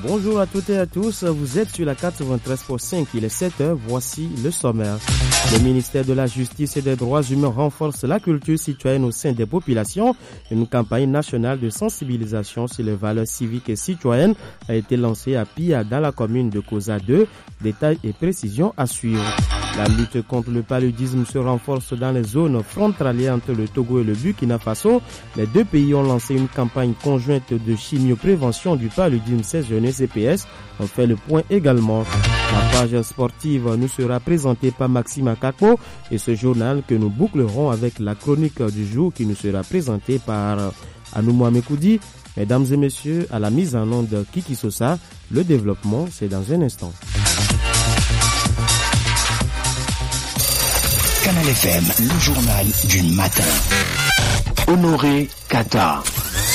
Bonjour à toutes et à tous, vous êtes sur la 93.5, il est 7h, voici le sommaire. Le ministère de la Justice et des Droits Humains renforce la culture citoyenne au sein des populations. Une campagne nationale de sensibilisation sur les valeurs civiques et citoyennes a été lancée à Pia dans la commune de Koza 2. Détails et précisions à suivre. La lutte contre le paludisme se renforce dans les zones frontalières entre le Togo et le Burkina Faso. Les deux pays ont lancé une campagne conjointe de chimioprévention du paludisme saisonnier CPS. On fait le point également. La page sportive nous sera présentée par Maxime Akako et ce journal que nous bouclerons avec la chronique du jour qui nous sera présentée par Anoumou Amekoudi. Mesdames et messieurs, à la mise en onde de Kiki Sosa, le développement, c'est dans un instant. Canal FM, le journal du matin. Honoré Qatar.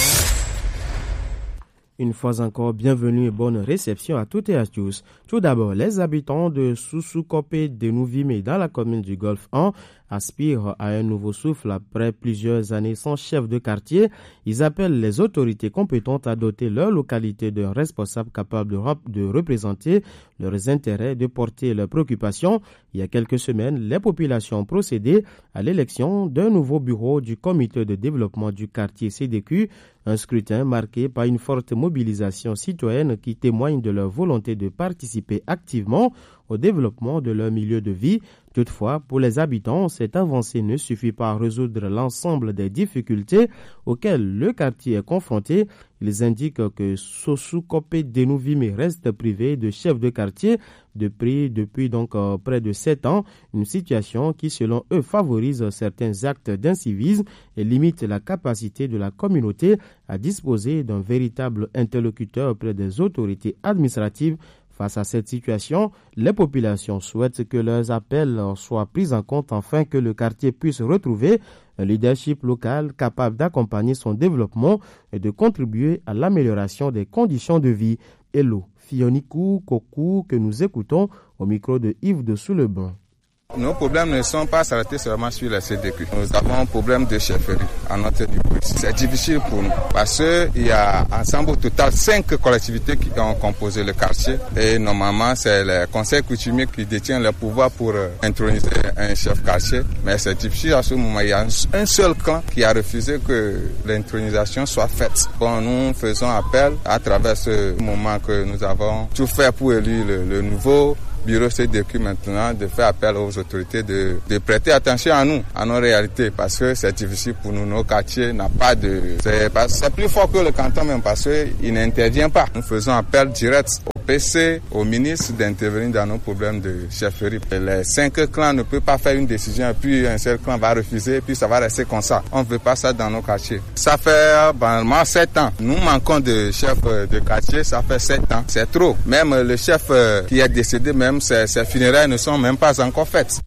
Une fois encore, bienvenue et bonne réception à toutes et à tous. Tout d'abord, les habitants de Sousoukopé de Nouvimé dans la commune du Golfe 1 aspirent à un nouveau souffle après plusieurs années sans chef de quartier. Ils appellent les autorités compétentes à doter leur localité d'un responsable capable de représenter leurs intérêts, de porter leurs préoccupations. Il y a quelques semaines, les populations ont procédé à l'élection d'un nouveau bureau du comité de développement du quartier CDQ, un scrutin marqué par une forte mobilisation citoyenne qui témoigne de leur volonté de participer activement au développement de leur milieu de vie. Toutefois, pour les habitants, cette avancée ne suffit pas à résoudre l'ensemble des difficultés auxquelles le quartier est confronté. Ils indiquent que Sousoukopé Denouvimé reste privé de chef de quartier depuis près de 7 ans, une situation qui, selon eux, favorise certains actes d'incivisme et limite la capacité de la communauté à disposer d'un véritable interlocuteur auprès des autorités administratives. Face à cette situation, les populations souhaitent que leurs appels soient pris en compte afin que le quartier puisse retrouver un leadership local capable d'accompagner son développement et de contribuer à l'amélioration des conditions de vie. Hello, Fionikou Kokou, que nous écoutons au micro de Yves de Soulebon. Nos problèmes ne sont pas s'arrêter seulement sur la CDQ. Nous avons un problème de chefferie à notre niveau. C'est difficile pour nous parce qu'il y a ensemble au total 5 collectivités qui ont composé le quartier et normalement c'est le conseil coutumier qui détient le pouvoir pour introniser un chef quartier. Mais c'est difficile à ce moment. Il y a un seul clan qui a refusé que l'intronisation soit faite. Bon, nous faisons appel à travers ce moment que nous avons tout fait pour élire le nouveau bureau CDQ maintenant, de faire appel aux autorités de prêter attention à nous, à nos réalités, parce que c'est difficile pour nous. Nos quartiers n'ont pas de... C'est plus fort que le canton même parce qu'il n'intervient pas. Nous faisons appel direct au PC, au ministre d'intervenir dans nos problèmes de chefferie. Les 5 clans ne peuvent pas faire une décision et puis un seul clan va refuser et puis ça va rester comme ça. On ne veut pas ça dans nos quartiers. Ça fait banalement 7 ans. Nous manquons de chef de quartier, ça fait 7 ans. C'est trop. Même le chef qui est décédé, même ses funérailles ne sont même pas encore faites.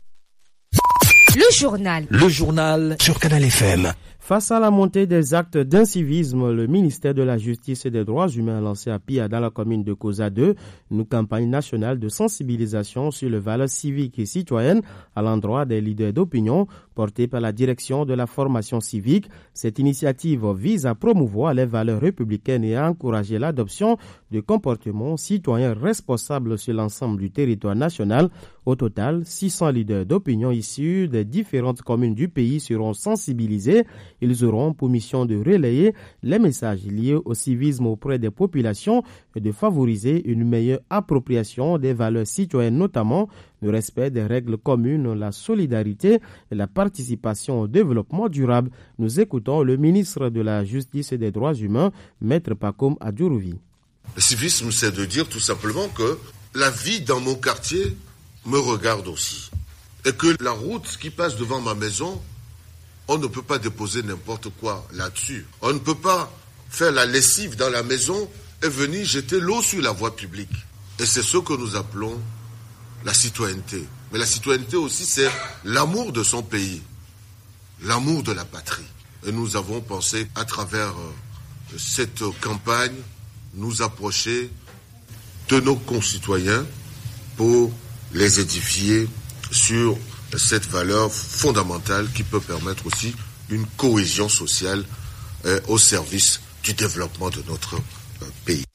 Le journal sur Canal FM. Face à la montée des actes d'incivisme, le ministère de la Justice et des Droits Humains a lancé à Pia dans la commune de Koza 2 une campagne nationale de sensibilisation sur les valeurs civiques et citoyennes à l'endroit des leaders d'opinion portée par la direction de la formation civique. Cette initiative vise à promouvoir les valeurs républicaines et à encourager l'adoption de comportements citoyens responsables sur l'ensemble du territoire national. Au total, 600 leaders d'opinion issus des différentes communes du pays seront sensibilisés. Ils auront pour mission de relayer les messages liés au civisme auprès des populations et de favoriser une meilleure appropriation des valeurs citoyennes, notamment le respect des règles communes, la solidarité et la participation au développement durable. Nous écoutons le ministre de la Justice et des Droits Humains, Maître Pakoum Adjourouvi. Le civisme, c'est de dire tout simplement que la vie dans mon quartier me regarde aussi. Et que la route qui passe devant ma maison, on ne peut pas déposer n'importe quoi là-dessus. On ne peut pas faire la lessive dans la maison et venir jeter l'eau sur la voie publique. Et c'est ce que nous appelons la citoyenneté. Mais la citoyenneté aussi, c'est l'amour de son pays, l'amour de la patrie. Et nous avons pensé, à travers cette campagne, nous approcher de nos concitoyens pour les édifier sur cette valeur fondamentale qui peut permettre aussi une cohésion sociale au service du développement de notre pays.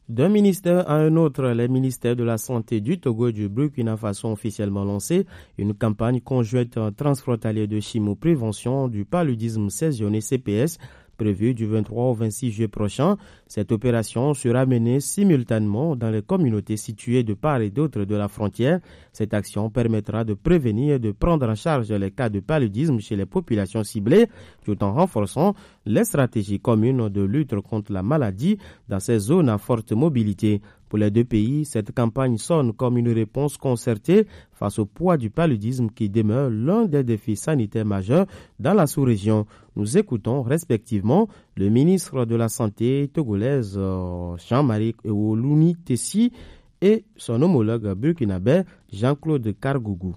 D'un ministère à un autre, les ministères de la Santé du Togo et du Burkina Faso ont officiellement lancé une campagne conjointe transfrontalière de chimio-prévention du paludisme saisonnier CPS prévue du 23 au 26 juillet prochain. Cette opération sera menée simultanément dans les communautés situées de part et d'autre de la frontière. Cette action permettra de prévenir et de prendre en charge les cas de paludisme chez les populations ciblées, tout en renforçant les stratégies communes de lutte contre la maladie dans ces zones à forte mobilité. Pour les deux pays, cette campagne sonne comme une réponse concertée face au poids du paludisme qui demeure l'un des défis sanitaires majeurs dans la sous-région. Nous écoutons respectivement le ministre de la Santé togolaise Jean-Marie Ewolouni Tessi et son homologue burkinabé Jean-Claude Kargougou.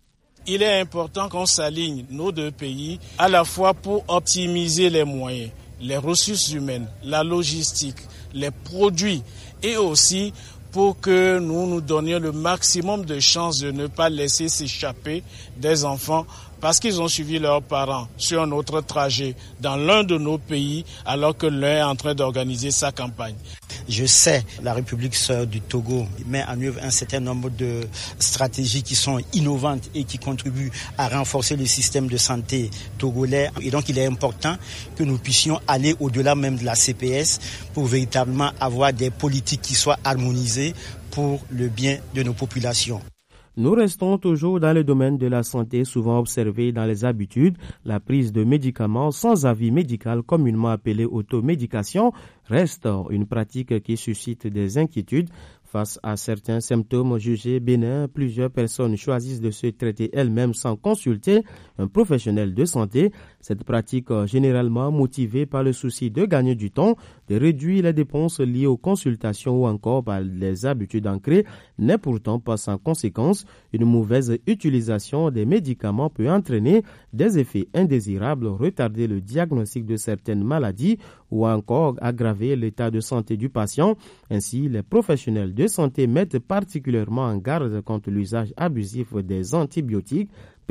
Il est important qu'on s'aligne, nos deux pays, à la fois pour optimiser les moyens, les ressources humaines, la logistique, les produits et aussi pour que nous donnions le maximum de chances de ne pas laisser s'échapper des enfants parce qu'ils ont suivi leurs parents sur un autre trajet dans l'un de nos pays alors que l'un est en train d'organiser sa campagne. Je sais, la République sœur du Togo met en œuvre un certain nombre de stratégies qui sont innovantes et qui contribuent à renforcer le système de santé togolais. Et donc, il est important que nous puissions aller au-delà même de la CPS pour véritablement avoir des politiques qui soient harmonisées pour le bien de nos populations. Nous restons toujours dans le domaine de la santé, souvent observé dans les habitudes. La prise de médicaments sans avis médical, communément appelée automédication, reste une pratique qui suscite des inquiétudes. Face à certains symptômes jugés bénins, plusieurs personnes choisissent de se traiter elles-mêmes sans consulter un professionnel de santé. Cette pratique, généralement motivée par le souci de gagner du temps, de réduire les dépenses liées aux consultations ou encore par les habitudes ancrées, n'est pourtant pas sans conséquence. Une mauvaise utilisation des médicaments peut entraîner des effets indésirables, retarder le diagnostic de certaines maladies ou encore aggraver l'état de santé du patient. Ainsi, les professionnels de santé mettent particulièrement en garde contre l'usage abusif des antibiotiques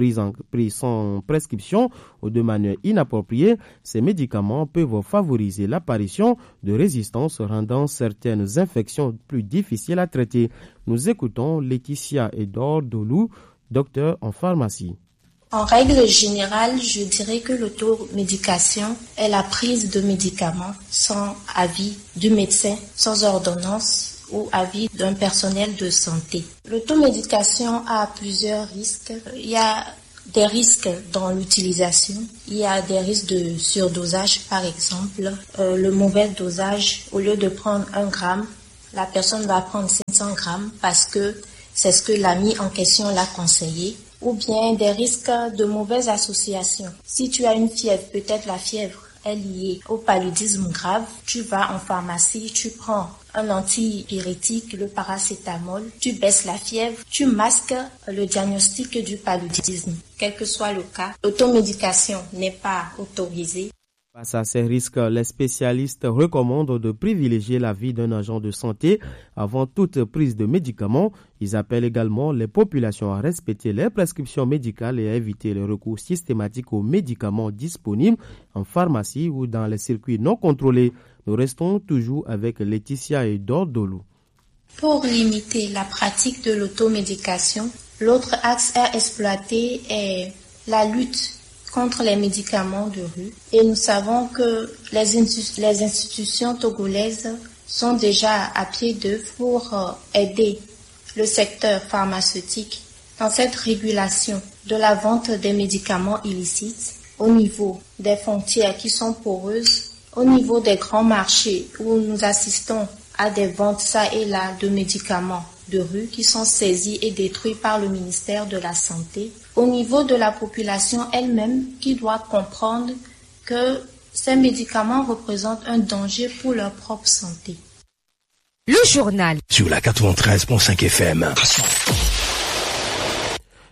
pris sans prescription ou de manière inappropriée. Ces médicaments peuvent favoriser l'apparition de résistances rendant certaines infections plus difficiles à traiter. Nous écoutons Laetitia Edor Dolou, docteur en pharmacie. En règle générale, je dirais que l'automédication est la prise de médicaments sans avis du médecin, sans ordonnance ou avis d'un personnel de santé. L'automédication a plusieurs risques. Il y a des risques dans l'utilisation. Il y a des risques de surdosage, par exemple. Le mauvais dosage, au lieu de prendre 1 gramme, la personne va prendre 500 grammes parce que c'est ce que l'ami en question l'a conseillé. Ou bien des risques de mauvaise association. Si tu as une fièvre, peut-être la fièvre est liée au paludisme grave, tu vas en pharmacie, tu prends un antipyrétique, le paracétamol, tu baisses la fièvre, tu masques le diagnostic du paludisme. Quel que soit le cas, l'automédication n'est pas autorisée. Face à ces risques, les spécialistes recommandent de privilégier l'avis d'un agent de santé avant toute prise de médicaments. Ils appellent également les populations à respecter les prescriptions médicales et à éviter le recours systématique aux médicaments disponibles en pharmacie ou dans les circuits non contrôlés. Nous restons toujours avec Laetitia et Dordolou. Pour limiter la pratique de l'automédication, l'autre axe à exploiter est la lutte contre les médicaments de rue. Et nous savons que les institutions togolaises sont déjà à pied d'œuvre pour aider le secteur pharmaceutique dans cette régulation de la vente des médicaments illicites au niveau des frontières qui sont poreuses, au niveau des grands marchés où nous assistons à des ventes ça et là de médicaments de rue qui sont saisis et détruits par le ministère de la Santé, au niveau de la population elle-même qui doit comprendre que ces médicaments représentent un danger pour leur propre santé. Le journal sur la 93.5 FM.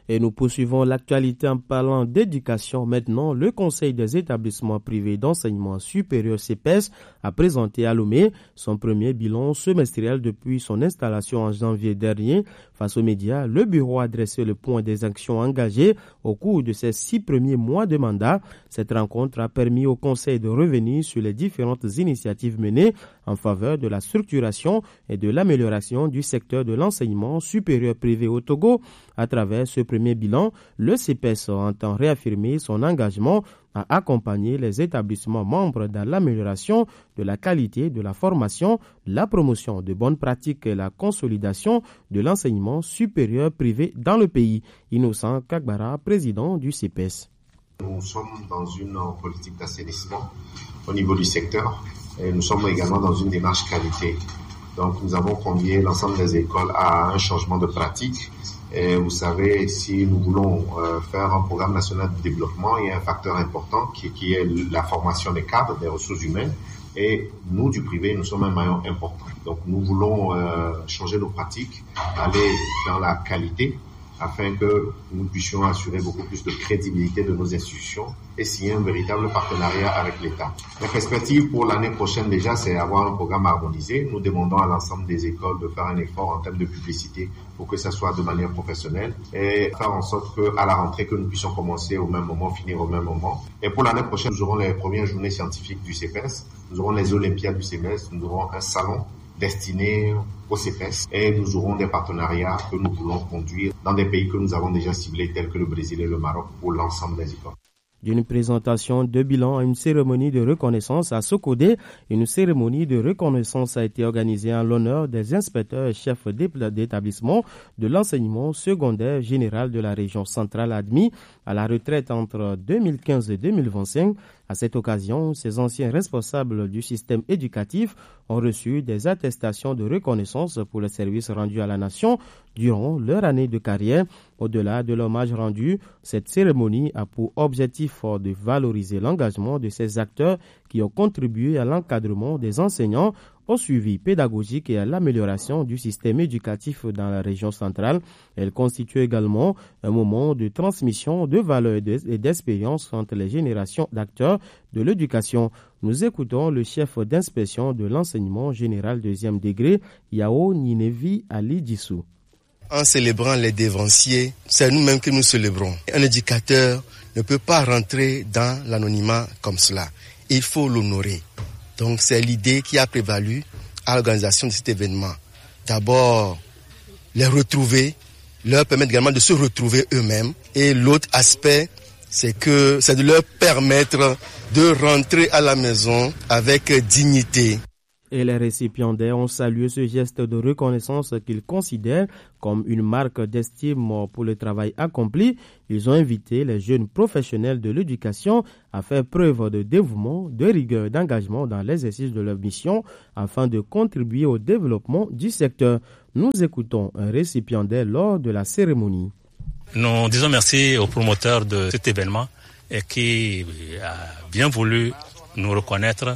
Et nous poursuivons l'actualité en parlant d'éducation. Maintenant, le Conseil des établissements privés d'enseignement supérieur CEPES a présenté à Lomé son premier bilan semestriel depuis son installation en janvier dernier. Face aux médias, le bureau a dressé le point des actions engagées au cours de ces 6 premiers mois de mandat. Cette rencontre a permis au Conseil de revenir sur les différentes initiatives menées en faveur de la structuration et de l'amélioration du secteur de l'enseignement supérieur privé au Togo. À travers ce premier bilan, le CEPES entend réaffirmer son engagement à accompagner les établissements membres dans l'amélioration de la qualité de la formation, la promotion de bonnes pratiques et la consolidation de l'enseignement supérieur privé dans le pays. Innocent Kagbara, président du CEPES. Nous sommes dans une politique d'assainissement au niveau du secteur et nous sommes également dans une démarche qualité. Donc nous avons convié l'ensemble des écoles à un changement de pratique. Et vous savez, si nous voulons faire un programme national de développement, il y a un facteur important qui est la formation des cadres, des ressources humaines. Et nous, du privé, nous sommes un maillon important. Donc nous voulons changer nos pratiques, aller dans la qualité, afin que nous puissions assurer beaucoup plus de crédibilité de nos institutions et signer un véritable partenariat avec l'État. La perspective pour l'année prochaine déjà, c'est avoir un programme harmonisé. Nous demandons à l'ensemble des écoles de faire un effort en termes de publicité pour que ça soit de manière professionnelle et faire en sorte qu'à la rentrée, que nous puissions commencer au même moment, finir au même moment. Et pour l'année prochaine, nous aurons les premières journées scientifiques du CEPES, nous aurons les Olympiades du CEPES, nous aurons un salon destiné au CEPES et nous aurons des partenariats que nous voulons conduire dans des pays que nous avons déjà ciblés tels que le Brésil et le Maroc pour l'ensemble des écoles. D'une présentation de bilan à une cérémonie de reconnaissance à Sokodé, une cérémonie de reconnaissance a été organisée en l'honneur des inspecteurs et chefs d'établissement de l'enseignement secondaire général de la région centrale admis à la retraite entre 2015 et 2025. À cette occasion, ces anciens responsables du système éducatif ont reçu des attestations de reconnaissance pour le service rendu à la nation durant leur année de carrière. Au-delà de l'hommage rendu, cette cérémonie a pour objectif de valoriser l'engagement de ces acteurs qui ont contribué à l'encadrement des enseignants, au suivi pédagogique et à l'amélioration du système éducatif dans la région centrale. Elle constitue également un moment de transmission de valeurs et d'expérience entre les générations d'acteurs de l'éducation. Nous écoutons le chef d'inspection de l'enseignement général 2e degré, Yao Ninevi Ali Dissou. En célébrant les dévanciers, c'est nous-mêmes que nous célébrons. Un éducateur ne peut pas rentrer dans l'anonymat comme cela. Il faut l'honorer. Donc c'est l'idée qui a prévalu à l'organisation de cet événement. D'abord, les retrouver, leur permettre également de se retrouver eux-mêmes. Et l'autre aspect, c'est de leur permettre de rentrer à la maison avec dignité. Et les récipiendaires ont salué ce geste de reconnaissance qu'ils considèrent comme une marque d'estime pour le travail accompli. Ils ont invité les jeunes professionnels de l'éducation à faire preuve de dévouement, de rigueur et d'engagement dans l'exercice de leur mission afin de contribuer au développement du secteur. Nous écoutons un récipiendaire lors de la cérémonie. Nous disons merci aux promoteurs de cet événement et qui a bien voulu nous reconnaître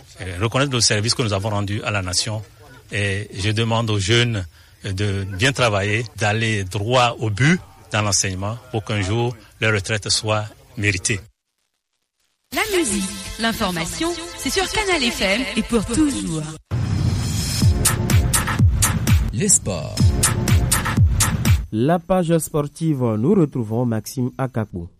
le service que nous avons rendu à la nation. Et je demande aux jeunes de bien travailler, d'aller droit au but dans l'enseignement pour qu'un jour leur retraite soit méritée. La musique, l'information, c'est sur Canal FM et pour toujours. Les sports. La page sportive, nous retrouvons Maxime Akakou.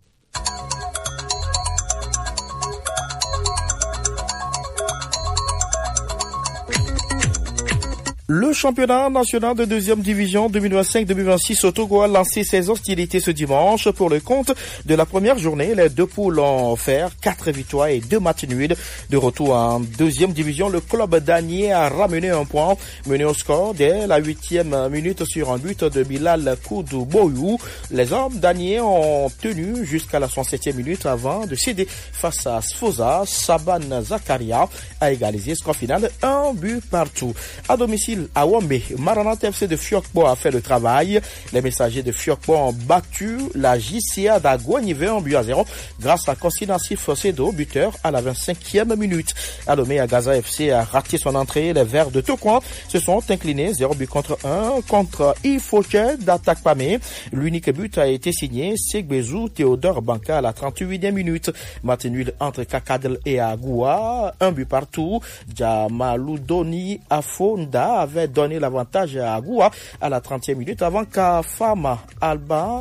Le championnat national de 2e division 2025-2026 au Togo a lancé ses hostilités ce dimanche. Pour le compte de la première journée, les deux poules ont offert 4 victoires et 2 matchs nuls. De retour en 2e division, le club danier a ramené un point mené au score dès la 8e minute sur un but de Bilal Koudou-Boyou. Les hommes daniers ont tenu jusqu'à la 67e minute avant de céder face à Sfosa. Saban Zakaria a égalisé, score final 1 but partout. À domicile, ville à Womé, Maranatha FC de Fiokpo a fait le travail. Les messagers de Fiokpo ont battu la JCA d'Agouanive 1-0 grâce à Kossi Nassif Sedo, buteur à la 25e minute. À Lomé, Agaza FC a raté son entrée. Les Verts de Tokwon se sont inclinés 0-1 contre Ifoche d'Attaque Pamé. L'unique but a été signé Segbezou Théodore Banka à la 38e minute. Match nul entre Kakadel et Agoua, 1 but partout. Jamaloudoni Afonda avait donné l'avantage à Agoua à la 30e minute avant qu'Afama Alba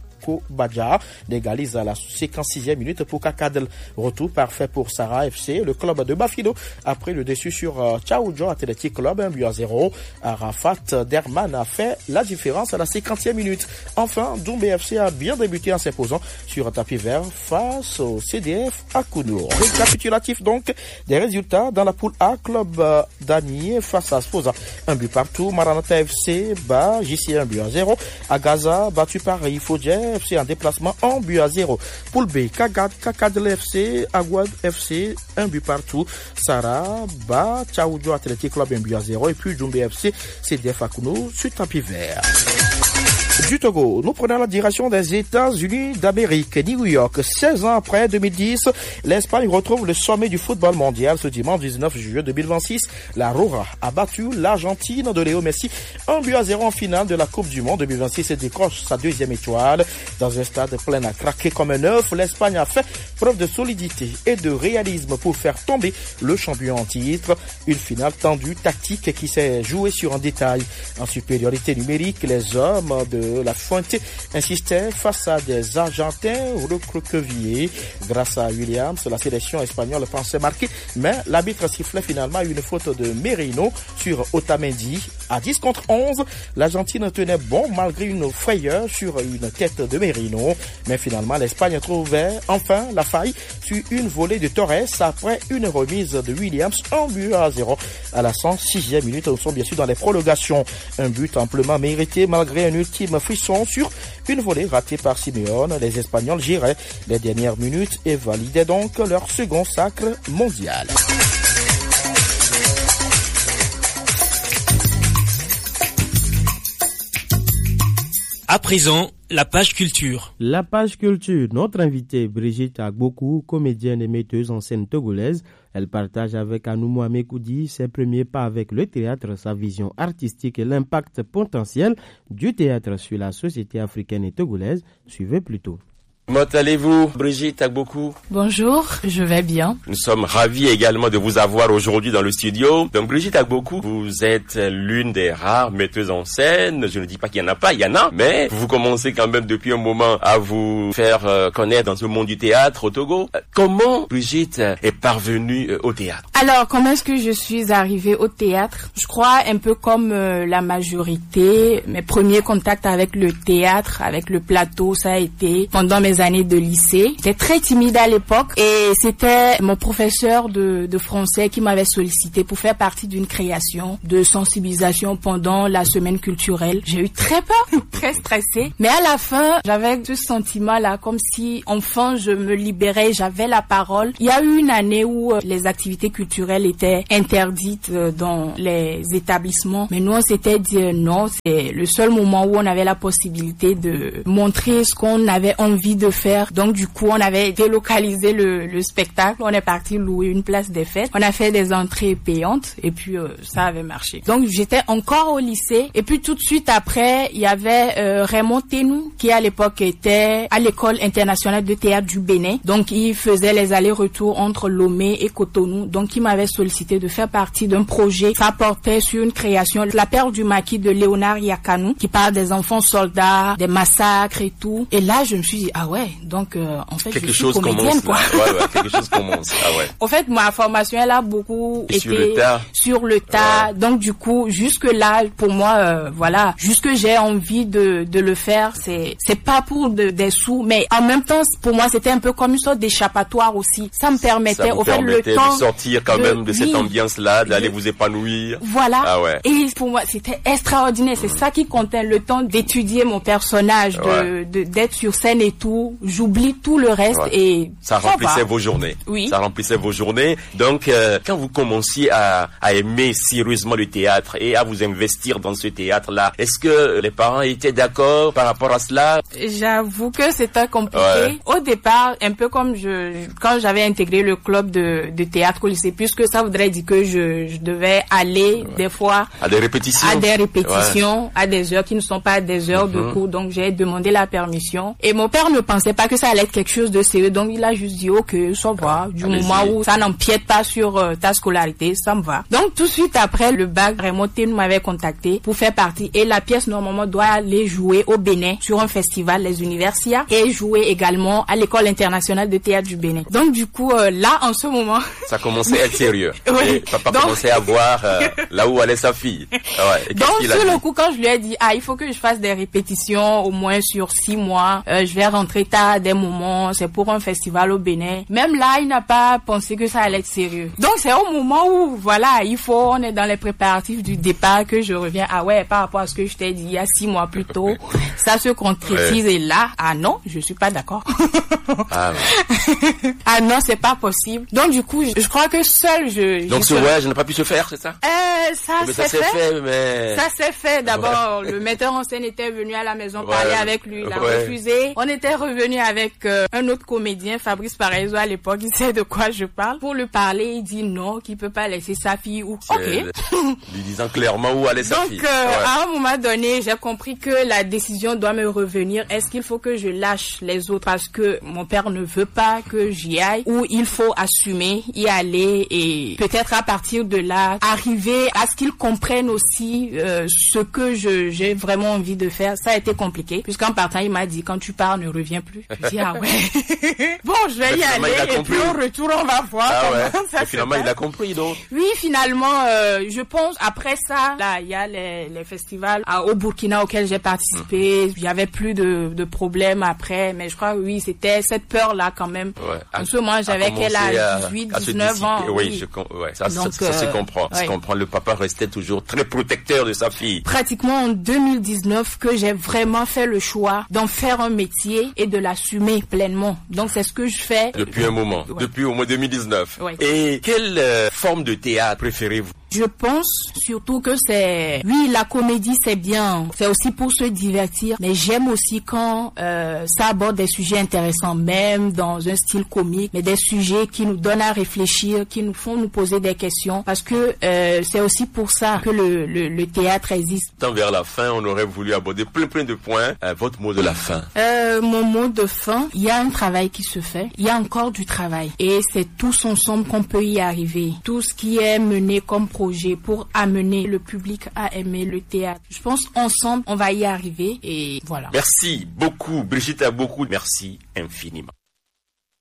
Badja d'égalise à la 56e minute pour Kakadel. Retour parfait pour Sarah FC, le club de Bafido, après le déçu sur Tchaoudjo Athletic Club 1-0. Arafat Derman a fait la différence à la 50e minute. Enfin, Doumbé FC a bien débuté en s'imposant sur un tapis vert face au CDF à Kounour. Récapitulatif donc des résultats dans la poule A, club d'Anier face à Sfosa. 1 but partout. Maranatha FC bat JC 1-0. Agaza battu par Ifodje FC en déplacement 1-0. Poule B, Kakadel FC, Agouad FC, 1 but partout. Sarah bat Tchaoudjo Athletic Club 1-0. Et puis Doumbé FC, CDF Akounou sur tapis vert. Du Togo, nous prenons la direction des États-Unis d'Amérique, New York. 16 ans après 2010, l'Espagne retrouve le sommet du football mondial ce dimanche 19 juillet 2026. La Roja a battu l'Argentine de Léo Messi 1-0 en finale de la Coupe du Monde 2026 et décroche sa 2e étoile. Dans un stade plein à craquer comme un œuf, l'Espagne a fait preuve de solidité et de réalisme pour faire tomber le champion en titre. Une finale tendue, tactique qui s'est jouée sur un détail. En supériorité numérique, les hommes de la Fuente insistait face à des Argentins recroquevillés. Grâce à Williams, la sélection espagnole pensait marquer, mais l'arbitre sifflait finalement une faute de Merino sur Otamendi. À 10 contre 11, l'Argentine tenait bon malgré une frayeur sur une tête de Merino. Mais finalement, l'Espagne trouvait enfin la faille sur une volée de Torres après une remise de Williams 1-0 à la 106e minute. Nous sommes bien sûr dans les prolongations. Un but amplement mérité malgré un ultime frisson sur une volée ratée par Simeone. Les Espagnols géraient les dernières minutes et validaient donc leur second sacre mondial. À présent, la page culture. La page culture. Notre invitée Brigitte Agbokou, comédienne et metteuse en scène togolaise. Elle partage avec Anoumou Amekoudi ses premiers pas avec le théâtre, sa vision artistique et l'impact potentiel du théâtre sur la société africaine et togolaise. Suivez plutôt. Comment allez-vous, Brigitte Agbokou? Bonjour, je vais bien. Nous sommes ravis également de vous avoir aujourd'hui dans le studio. Donc, Brigitte Agbokou, vous êtes l'une des rares metteuses en scène. Je ne dis pas qu'il n'y en a pas, il y en a, mais vous commencez quand même depuis un moment à vous faire connaître dans ce monde du théâtre au Togo. Comment Brigitte est parvenue au théâtre? Alors, comment est-ce que je suis arrivée au théâtre? Je crois un peu comme la majorité. Mes premiers contacts avec le théâtre, avec le plateau, ça a été pendant mes années de lycée. J'étais très timide à l'époque et c'était mon professeur de français qui m'avait sollicité pour faire partie d'une création de sensibilisation pendant la semaine culturelle. J'ai eu très peur, très stressée, mais à la fin, j'avais ce sentiment-là comme si enfin je me libérais, j'avais la parole. Il y a eu une année où les activités culturelles étaient interdites dans les établissements, mais nous on s'était dit non, c'est le seul moment où on avait la possibilité de montrer ce qu'on avait envie de faire. Donc du coup, on avait délocalisé le spectacle. On est parti louer une place des fêtes. On a fait des entrées payantes et puis ça avait marché. Donc j'étais encore au lycée et puis tout de suite après, il y avait Raymond Tenou qui à l'époque était à l'école internationale de théâtre du Bénin. Donc il faisait les allers-retours entre Lomé et Cotonou. Donc il m'avait sollicité de faire partie d'un projet. Ça portait sur une création, La Perle du Maquis de Léonard Yakanou, qui parle des enfants soldats, des massacres et tout. Et là, je me suis dit ah ouais, donc en fait quelque je suis chose comédienne commence, quoi. Ouais, quelque chose commence. Ah ouais. En fait, ma formation elle a beaucoup Et été sur le tas. Ouais. Donc du coup, jusque là pour moi voilà, jusque j'ai envie de le faire, c'est pas pour des sous, mais en même temps pour moi c'était un peu comme une sorte d'échappatoire aussi. Ça me permettait au fait le temps de sortir quand même de cette ambiance là, d'aller vous épanouir. Voilà. Ah ouais. Et pour moi c'était extraordinaire, c'est ça qui comptait, le temps d'étudier mon personnage, d'être sur scène et tout. où j'oublie tout le reste et ça remplissait vos journées. Oui. Ça remplissait vos journées. Donc, quand vous commenciez à aimer sérieusement le théâtre et à vous investir dans ce théâtre-là, est-ce que les parents étaient d'accord par rapport à cela? J'avoue que c'était compliqué. Au départ, un peu comme quand j'avais intégré le club de théâtre au lycée, puisque ça voudrait dire que je devais aller des fois à des répétitions, à des heures qui ne sont pas des heures de cours. Donc j'ai demandé la permission et mon père ne pensait pas que ça allait être quelque chose de sérieux. Donc il a juste dit ok, ça va, du moment où ça n'empiète pas sur ta scolarité, ça me va. Donc tout de suite après le bac, Raymond Thénou m'avait contacté pour faire partie et la pièce normalement doit aller jouer au Bénin sur un festival, les Universias, et jouer également à l'école internationale de théâtre du Bénin. Donc du coup là en ce moment ça commençait à être sérieux. Et papa commençait à voir là où allait sa fille. Donc sur le coup, quand je lui ai dit il faut que je fasse des répétitions au moins sur 6 mois, je vais rentrer tard à des moments, c'est pour un festival au Bénin, même là il n'a pas pensé que ça allait être sérieux. Donc c'est au moment où on est dans les préparatifs du départ que je reviens par rapport à ce que je t'ai dit il y a 6 mois plus tôt, ça se concrétise et là non, je suis pas d'accord. Non, c'est pas possible. Donc du coup je crois que seul donc ce voyage n'a pas pu se faire, c'est ça? Ça s'est fait. D'abord, le metteur en scène était venu à la maison parler avec lui, il a refusé. On était revenu avec un autre comédien, Fabrice Paraiso à l'époque, il sait de quoi je parle. Pour lui parler, il dit non, qu'il peut pas laisser sa fille lui disant clairement où allait sa fille. Donc, à un moment donné, j'ai compris que la décision doit me revenir. Est-ce qu'il faut que je lâche les autres parce que mon père ne veut pas que j'y aille, ou il faut assumer, y aller et peut-être à partir de là, arriver à ce qu'ils comprennent aussi ce que j'ai vraiment envie de faire. Ça a été compliqué, puisqu'en partant, il m'a dit, quand tu pars, ne reviens plus. Je dis, bon, je vais y aller, et puis au retour, on va voir comment ça se passe. Finalement, il a compris, donc. Oui, finalement, je pense, après ça, là, il y a les festivals au Burkina auxquels j'ai participé. Il y avait plus de problèmes après, mais je crois, c'était cette peur-là quand même. En ce moment, j'avais quel âge? 18, 19 ans. Oui, ça se comprend. Se comprend. Le papa restait toujours très protecteur de sa fille. Pratiquement en 2019 que j'ai vraiment fait le choix d'en faire un métier et de l'assumer pleinement. Donc c'est ce que je fais. Depuis un moment, depuis au moins 2019. Et quelle forme de théâtre préférez-vous? Je pense surtout que la comédie c'est bien, c'est aussi pour se divertir, mais j'aime aussi quand ça aborde des sujets intéressants, même dans un style comique, mais des sujets qui nous donnent à réfléchir, qui nous font nous poser des questions, parce que c'est aussi pour ça que le théâtre existe. Tant vers la fin, on aurait voulu aborder plein de points. Votre mot de la fin? Mon mot de fin, il y a un travail qui se fait, il y a encore du travail, et c'est tous ensemble qu'on peut y arriver. Tout ce qui est mené comme projet pour amener le public à aimer le théâtre. Je pense ensemble, on va y arriver et voilà. Merci beaucoup, Brigitte, beaucoup. Merci infiniment.